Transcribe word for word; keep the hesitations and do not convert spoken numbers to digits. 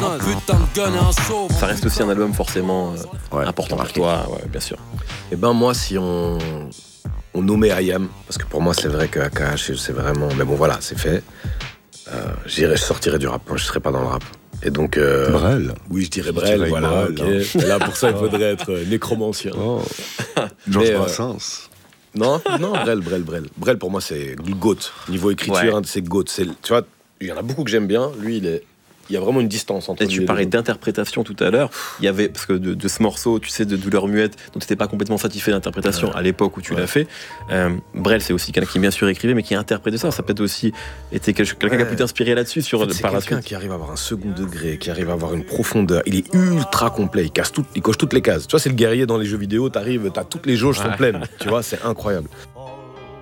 putain de gun et un saut. Ça reste aussi un album forcément euh, Ouais, important pour marqué. toi, ouais, bien sûr. Et ben moi, si on, on nommait I A M, parce que pour moi c'est vrai que A K H c'est vraiment, mais bon voilà, c'est fait. Euh, j'irais, je sortirais du rap, moi je serais pas dans le rap. Et donc. Euh, Brel. Oui, je dirais Je Brel, dirais voilà. Brel, ok. hein. Et là pour ça il faudrait être euh, nécromancien. Oh. Georges Mais, euh, Brassens. Non, non, Brel, Brel, Brel. Brel pour moi c'est le GOAT. Niveau écriture, Ouais. hein, c'est GOAT. C'est, tu vois, il y en a beaucoup que j'aime bien. Lui, il est, il y a vraiment une distance entre Et lui tu et parlais les autres. d'interprétation tout à l'heure. Il y avait, parce que de, de ce morceau, tu sais, de Douleur Muette, dont tu n'étais pas complètement satisfait de l'interprétation Ouais. à l'époque où tu Ouais. l'as fait. Euh, Brel, c'est aussi quelqu'un qui bien sûr écrivait, mais qui a interprété ça. Ça peut-être aussi été quel- quelqu'un qui a Ouais. pu t'inspirer là-dessus sur, En fait, c'est par la quelqu'un suite. qui arrive à avoir un second degré, qui arrive à avoir une profondeur. Il est ultra complet, il, casse tout, il coche toutes les cases. Tu vois, c'est le guerrier dans les jeux vidéo, t'arrives, t'as toutes les jauges sont Ouais. pleines. Tu vois, c'est incroyable.